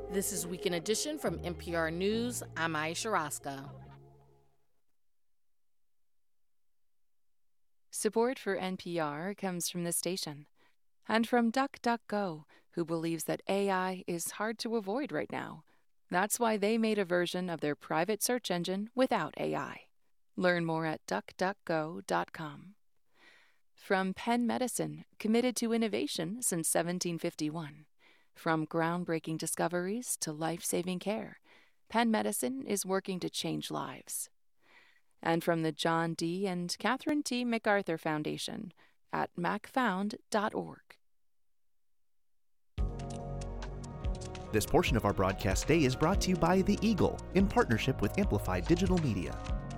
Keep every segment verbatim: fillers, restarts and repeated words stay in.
This is Weekend Edition from N P R News. I'm Aisha Roscoe. Support for N P R comes from the station and from DuckDuckGo, who believes that A I is hard to avoid right now. That's why they made a version of their private search engine without A I. Learn more at duck duck go dot com. From Penn Medicine, committed to innovation since seventeen fifty-one. From groundbreaking discoveries to life-saving care, Penn Medicine is working to change lives. And from the John D. and Catherine T. MacArthur Foundation at mac found dot org. This portion of our broadcast day is brought to you by The Eagle in partnership with Amplified Digital Media.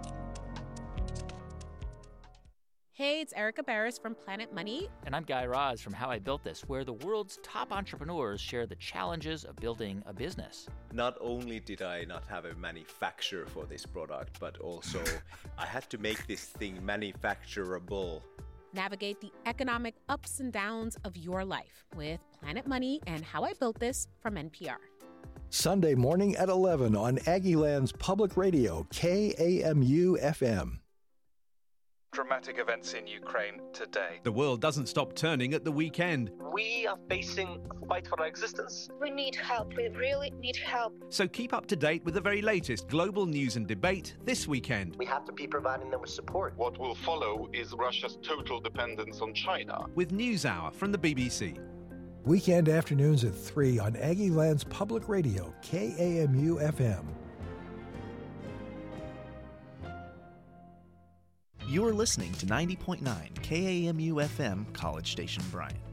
Hey, it's Erica Barris from Planet Money. And I'm Guy Raz from How I Built This, where the world's top entrepreneurs share the challenges of building a business. Not only did I not have a manufacturer for this product, but also I had to make this thing manufacturable. Navigate the economic ups and downs of your life with Planet Money and How I Built This from N P R. Sunday morning at eleven on Aggieland's Public Radio, K A M U F M. Dramatic events in Ukraine today. The world doesn't stop turning at the weekend. We are facing a fight for our existence. We need help. We really need help. So keep up to date with the very latest global news and debate this weekend. We have to be providing them with support. What will follow is Russia's total dependence on China. With NewsHour from the B B C. Weekend afternoons at three on Aggieland's Public Radio, K A M U F M. You're listening to ninety point nine K A M U F M, College Station Bryan.